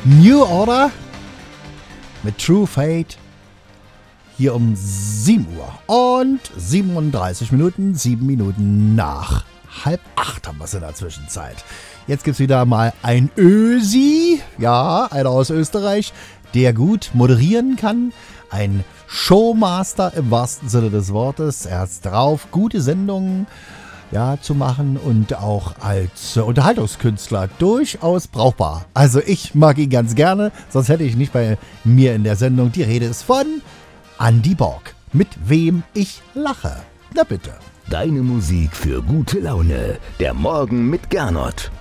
New Order mit True Fate hier um 7 Uhr und 37 Minuten, 7 Minuten nach 7:30 haben wir es in der Zwischenzeit. Jetzt gibt es wieder mal ein Ösi, ja, einer aus Österreich, der gut moderieren kann, ein Showmaster im wahrsten Sinne des Wortes. Er hat es drauf, gute Sendungen zu machen und auch als Unterhaltungskünstler durchaus brauchbar. Also ich mag ihn ganz gerne, sonst hätte ich nicht bei mir in der Sendung. Die Rede ist von Andy Borg, mit wem ich lache. Na bitte. Deine Musik für gute Laune. Der Morgen mit Gernot.